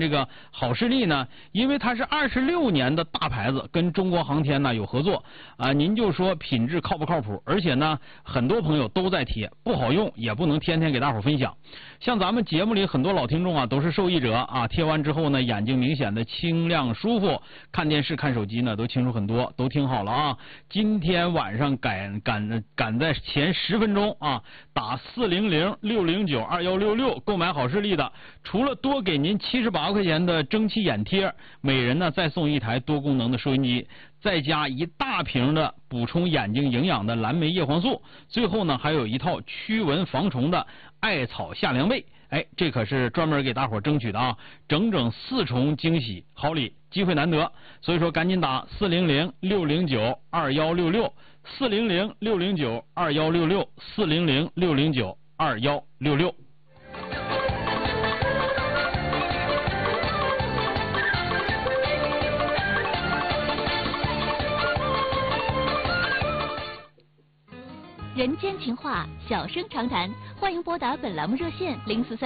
这个好视力呢？因为它是26年的大牌子，跟中国航天呢有合作啊。您就说品质靠不靠谱？而且呢，很多朋友都在贴，不好用，也不能天天给大伙分享。像咱们节目里很多老听众啊，都是受益者啊。贴完之后呢，眼睛明显的清亮舒服，看电视看手机呢都清楚很多，都听好了啊。今天晚上赶在前10分钟啊，打400-609-2166购买好视力的，除了多给您78块钱的蒸汽眼贴，每人呢再送一台多功能的收音机，再加一大瓶的补充眼睛营养的蓝莓叶黄素，最后呢还有一套驱蚊防虫的艾草夏凉被。哎，这可是专门给大伙争取的啊，整整4重惊喜，好礼机会难得，所以说赶紧打400-609-2166，400-609-2166，400-609-2166。 人间情话，小声长谈，欢迎拨打本栏目热线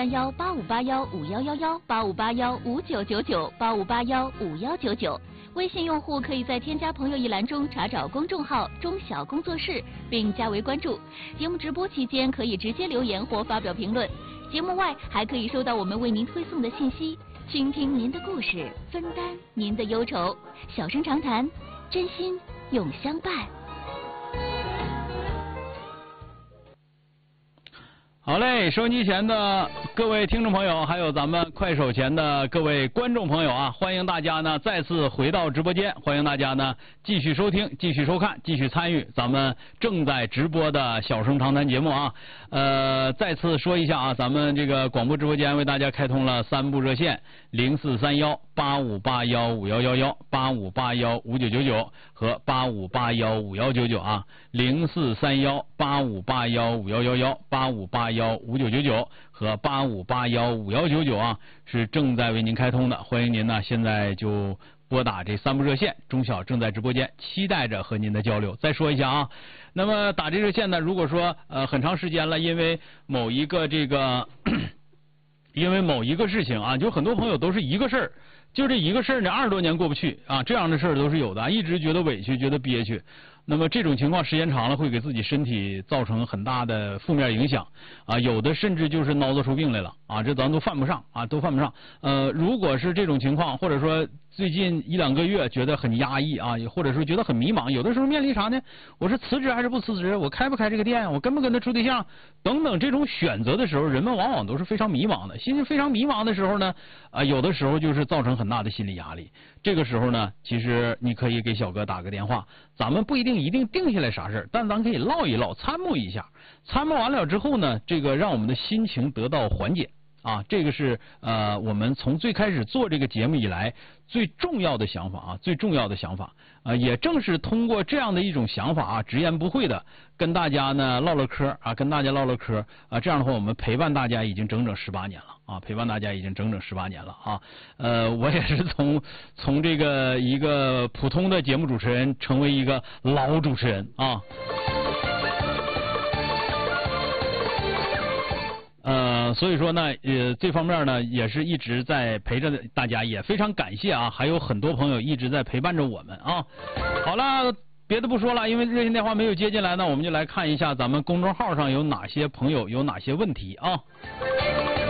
0431-8581-5111、8581-5999、8581-5199。微信用户可以在添加朋友一栏中查找公众号“中小工作室”，并加为关注。节目直播期间可以直接留言或发表评论，节目外还可以收到我们为您推送的信息，倾听您的故事，分担您的忧愁。小声长谈，真心永相伴。 好嘞，收音机前的各位听众朋友，还有咱们快手前的各位观众朋友啊，欢迎大家呢再次回到直播间，欢迎大家呢继续收听、继续收看、继续参与咱们正在直播的小声长谈节目啊。再次说一下啊，咱们这个广播直播间为大家开通了3部热线：0431-8581-5111、8581-5999和8581-5199啊，0431-8581-5111、8581-5999和8581-5199啊，是正在为您开通的，欢迎您呢现在就拨打这3部热线，中小正在直播间，期待着和您的交流。再说一下啊，那么打这热线呢，如果说很长时间了，因为某一个事情啊，就很多朋友都是一个事儿，就这一个事儿呢，20多年过不去啊，这样的事儿都是有的，一直觉得委屈，觉得憋屈。那么这种情况时间长了，会给自己身体造成很大的负面影响啊，有的甚至就是挠得出病来了啊，这咱都犯不上啊，都犯不上。如果是这种情况，或者说最近1-2个月觉得很压抑啊，或者说觉得很迷茫，有的时候面临啥呢？我是辞职还是不辞职？我开不开这个店？我跟不跟他处对象？等等，这种选择的时候，人们往往都是非常迷茫的。心情非常迷茫的时候呢，有的时候就是造成很大的心理压力。这个时候呢，其实你可以给小哥打个电话，咱们不一定定下来啥事儿，但咱可以唠一唠，参谋一下。参谋完了之后呢，这个让我们的心情得到缓解啊，这个是我们从最开始做这个节目以来最重要的想法啊，最重要的想法也正是通过这样的一种想法啊，直言不讳的跟大家呢唠唠嗑啊，跟大家唠唠嗑啊，这样的话我们陪伴大家已经整整18年了啊，陪伴大家已经整整18年了啊。我也是从这个一个普通的节目主持人成为一个老主持人啊。所以说呢，这方面呢也是一直在陪着大家，也非常感谢啊，还有很多朋友一直在陪伴着我们啊。好了，别的不说了，因为热线电话没有接进来呢，我们就来看一下咱们公众号上有哪些朋友有哪些问题啊。